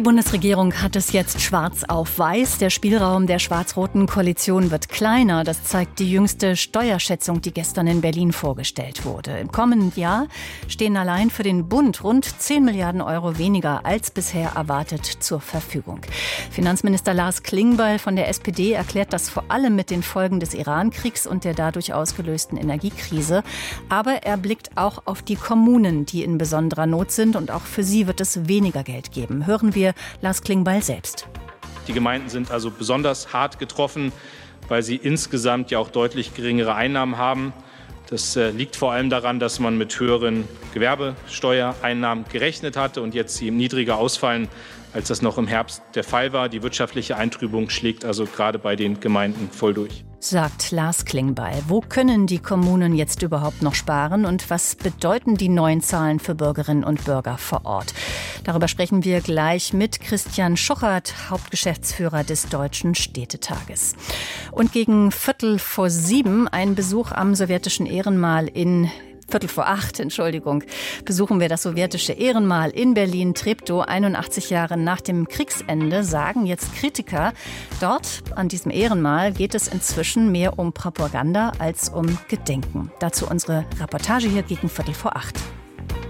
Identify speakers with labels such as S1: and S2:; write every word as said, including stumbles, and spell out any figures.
S1: Die Bundesregierung hat es jetzt schwarz auf weiß. Der Spielraum der schwarz-roten Koalition wird kleiner. Das zeigt die jüngste Steuerschätzung, die gestern in Berlin vorgestellt wurde. Im kommenden Jahr stehen allein für den Bund rund zehn Milliarden Euro weniger als bisher erwartet zur Verfügung. Finanzminister Lars Klingbeil von der S P D erklärt das vor allem mit den Folgen des Iran-Kriegs und der dadurch ausgelösten Energiekrise. Aber er blickt auch auf die Kommunen, die in besonderer Not sind. Und auch für sie wird es weniger Geld geben. Hören wir Lars Klingbeil selbst.
S2: Die Gemeinden sind also besonders hart getroffen, weil sie insgesamt ja auch deutlich geringere Einnahmen haben. Das liegt vor allem daran, dass man mit höheren Gewerbesteuereinnahmen gerechnet hatte und jetzt sie niedriger ausfallen, als das noch im Herbst der Fall war. Die wirtschaftliche Eintrübung schlägt also gerade bei den Gemeinden voll durch.
S1: Sagt Lars Klingbeil. Wo können die Kommunen jetzt überhaupt noch sparen und was bedeuten die neuen Zahlen für Bürgerinnen und Bürger vor Ort? Darüber sprechen wir gleich mit Christian Schuchert, Hauptgeschäftsführer des Deutschen Städtetages. Und gegen Viertel vor sieben ein Besuch am sowjetischen Ehrenmal in Viertel vor acht, Entschuldigung, besuchen wir das sowjetische Ehrenmal in Berlin-Treptow. einundachtzig Jahre nach dem Kriegsende, sagen jetzt Kritiker. Dort, an diesem Ehrenmal, geht es inzwischen mehr um Propaganda als um Gedenken. Dazu unsere Reportage hier gegen Viertel vor acht.